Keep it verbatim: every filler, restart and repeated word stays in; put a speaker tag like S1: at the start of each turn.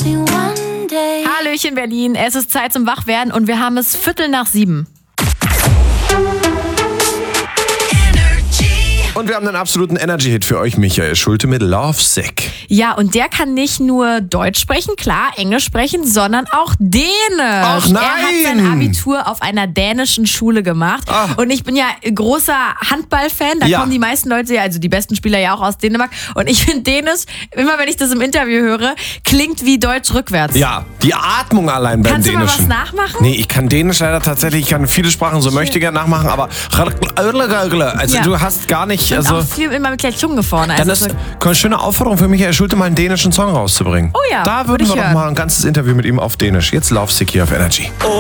S1: Hallöchen Berlin, es ist Zeit zum Wachwerden und wir haben es Viertel nach sieben.
S2: Und wir haben einen absoluten Energy-Hit für euch, Michael Schulte mit Lovesick.
S1: Ja, und der kann nicht nur Deutsch sprechen, klar, Englisch sprechen, sondern auch Dänisch.
S2: Ach nein!
S1: Er hat sein Abitur auf einer dänischen Schule gemacht.
S2: Ach.
S1: Und ich bin ja großer Handballfan, da
S2: Ja.
S1: kommen die meisten Leute, ja, also die besten Spieler ja auch aus Dänemark. Und ich finde Dänisch, immer wenn ich das im Interview höre, klingt wie Deutsch rückwärts.
S2: Ja, die Atmung allein beim
S1: Kannst du mal
S2: Dänischen.
S1: was nachmachen?
S2: Nee, ich kann Dänisch leider tatsächlich, ich kann viele Sprachen, so möchte ich gerne nachmachen, aber also
S1: Ja.
S2: du hast gar nicht,
S1: Und
S2: also
S1: auch viel immer mit der Zunge vorne.
S2: dann
S1: Also
S2: ist
S1: so-
S2: eine schöne Aufforderung für Michael Schulte, mal einen dänischen Song rauszubringen.
S1: Oh ja,
S2: Da
S1: würd
S2: würden
S1: ich
S2: wir doch
S1: hören.
S2: mal ein ganzes Interview mit ihm auf Dänisch. Jetzt Lovesick hier auf Energy.